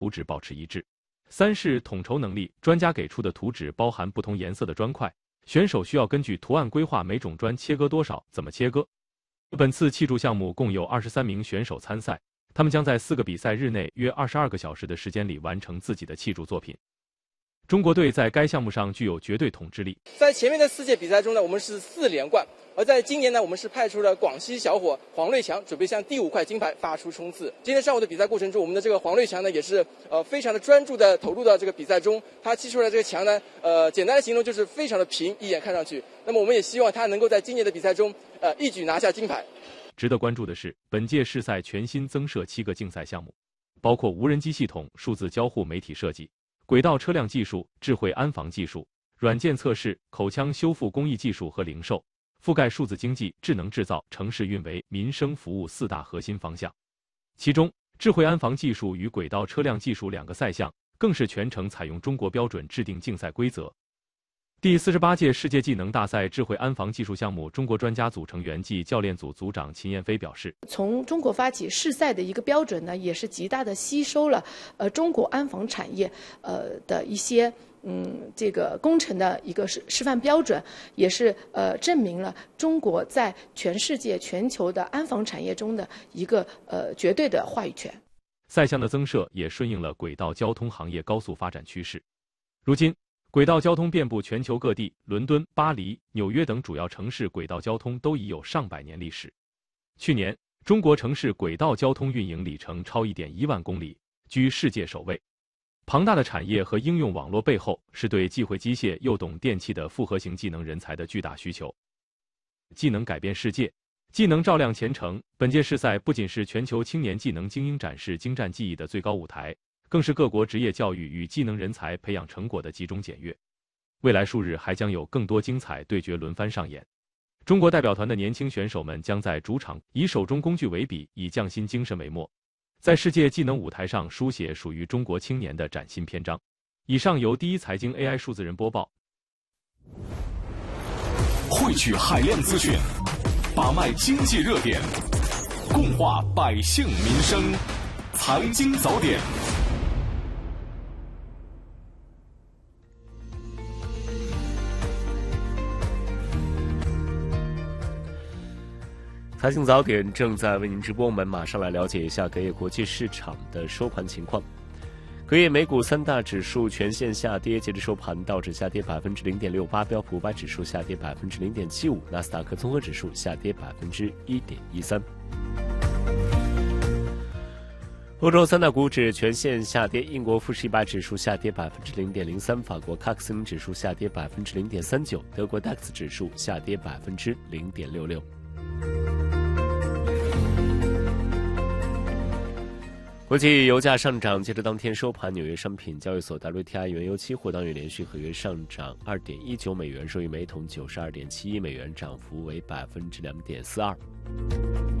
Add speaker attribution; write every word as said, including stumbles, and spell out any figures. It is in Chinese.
Speaker 1: 图纸保持一致。三是统筹能力，专家给出的图纸包含不同颜色的砖块，选手需要根据图案规划每种砖切割多少，怎么切割。本次砌筑项目共有二十三名选手参赛，他们将在四个比赛日内约二十二个小时的时间里完成自己的砌筑作品。中国队在该项目上具有绝对统治力。
Speaker 2: 在前面的四届比赛中呢，我们是四连冠。而在今年呢，我们是派出了广西小伙黄瑞强，准备向第五块金牌发出冲刺。今天上午的比赛过程中，我们的这个黄瑞强呢，也是呃非常的专注的投入到这个比赛中。他砌出来这个墙呢，呃，简单的形容就是非常的平，一眼看上去。那么我们也希望他能够在今年的比赛中，呃，一举拿下金牌。
Speaker 1: 值得关注的是，本届世赛全新增设七个竞赛项目，包括无人机系统、数字交互媒体设计、轨道车辆技术、智慧安防技术、软件测试、口腔修复工艺技术和零售。覆盖数字经济、智能制造、城市运维、民生服务四大核心方向。其中，智慧安防技术与轨道车辆技术两个赛项，更是全程采用中国标准制定竞赛规则。第四十八届世界技能大赛智慧安防技术项目中国专家组成员暨教练组组长秦彦飞表示，
Speaker 3: 从中国发起世赛的一个标准呢，也是极大的吸收了呃中国安防产业呃的一些。嗯，这个工程的一个示示范标准，也是呃证明了中国在全世界、全球的安防产业中的一个呃绝对的话语权。
Speaker 1: 赛项的增设也顺应了轨道交通行业高速发展趋势。如今，轨道交通遍布全球各地，伦敦、巴黎、纽约等主要城市轨道交通都已有上百年历史。去年，中国城市轨道交通运营里程超 一点一万公里，居世界首位。庞大的产业和应用网络背后，是对既会机械又懂电气的复合型技能人才的巨大需求。技能改变世界，技能照亮前程。本届世赛不仅是全球青年技能精英展示精湛技艺的最高舞台，更是各国职业教育与技能人才培养成果的集中检阅。未来数日还将有更多精彩对决轮番上演。中国代表团的年轻选手们将在主场以手中工具为笔，以匠心精神为墨，在世界技能舞台上书写属于中国青年的崭新篇章。以上由第一财经 A I 数字人播报。
Speaker 4: 汇聚海量资讯，把脉经济热点，共话百姓民生，财经早点。
Speaker 5: 财经早点正在为您直播，我们马上来了解一下隔夜国际市场的收盘情况。隔夜美股三大指数全线下跌，截至收盘，道指下跌百分之零点六八，标普五百指数下跌百分之零点七五，纳斯达克综合指数下跌百分之一点一三。欧洲三大股指全线下跌，英国富时一百指数下跌百分之零点零三，法国卡克森指数下跌百分之零点三九，德国 D A X 指数下跌百分之零点六六。国际油价上涨，截至当天收盘，纽约商品交易所 W T I 原油期货当月连续合约上涨 二点一九美元，收于每桶 九十二点七一美元，涨幅为百分之两点四二。